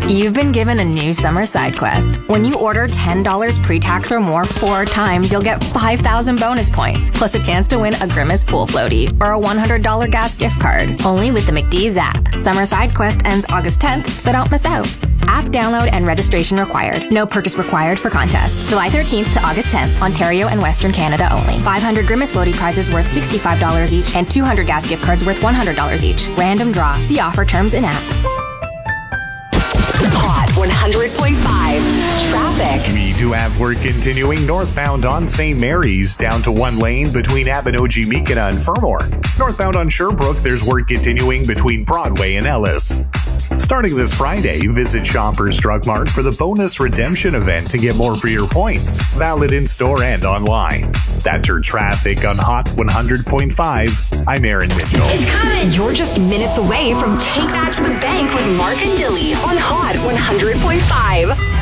You've been given a new summer side quest. When you order $10 pre-tax or more 4 times, you'll get 5,000 bonus points, plus a chance to win a Grimace pool floaty or a $100 gas gift card. Only with the McDee's app. Summer side quest ends August 10th, so don't miss out. App download and registration required. No purchase required for contest. July 13th to August 10th, Ontario and Western Canada only. 500 Grimace floaty prizes worth $65 each and 200 gas gift cards worth $100 each. Random draw. See offer terms in app. Hot 100.5 traffic. We do have work continuing northbound on St. Mary's down to 1 lane between Abinogi-Meekina and Fermor. Northbound on Sherbrooke, there's work continuing between Broadway and Ellis. Starting this Friday, visit Shoppers Drug Mart for the bonus redemption event to get more for your points. Valid in-store and online. That's your traffic on Hot 100.5. I'm Aaron Mitchell. It's coming. You're just minutes away from Take That to the Bank with Mark and Dilly on Hot 100.5.